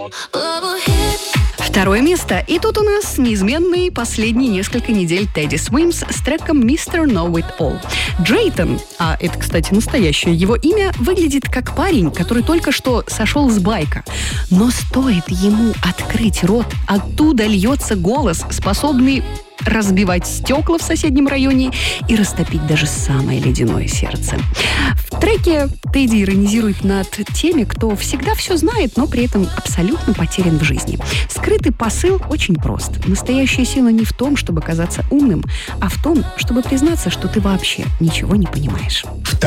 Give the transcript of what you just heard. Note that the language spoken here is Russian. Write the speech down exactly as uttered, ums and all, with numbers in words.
Второе место. И тут у нас неизменные последние несколько недель Teddy Swims с треком мистер Know It All. Джейтон, а это, кстати, настоящее его имя, выглядит как парень, который только что сошел с байка. Но стоит ему открыть рот, оттуда льется голос, способный разбивать стекла в соседнем районе и растопить даже самое ледяное сердце. В треке Тедди иронизирует над теми, кто всегда все знает, но при этом абсолютно потерян в жизни. Скрытый посыл очень прост. Настоящая сила не в том, чтобы казаться умным, а в том, чтобы признаться, что ты вообще ничего не понимаешь.